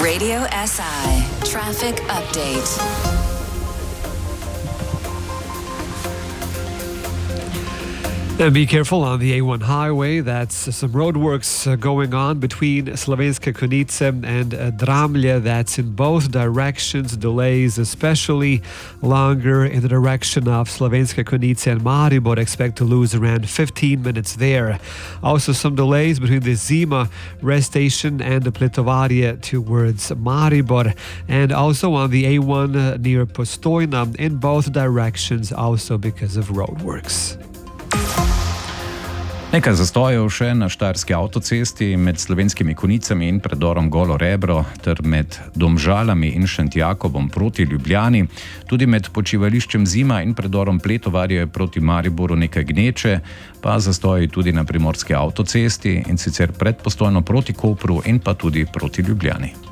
Radio SI Traffic Update. And be careful on the A1 highway. That's some roadworks going on between Slovenska Konjica and Dramlje. That's in both directions. Delays, especially longer in the direction of Slovenska Konjica and Maribor. Expect to lose around 15 minutes there. Also some delays between the Zima rest station and the Pletovarje towards Maribor. And also on the A1 near Postojna in both directions, also because of roadworks. Nekaj zastojev še na Štajerski avtocesti med Slovenskimi Konjicami in predorom Golo Rebro ter med Domžalami in Šentjakobom proti Ljubljani. Tudi med počivališčem Zima in predorom Pletovarje proti Mariboru nekaj gneče, pa zastoji tudi na Primorski avtocesti in sicer pred Postojno proti Kopru in pa tudi proti Ljubljani.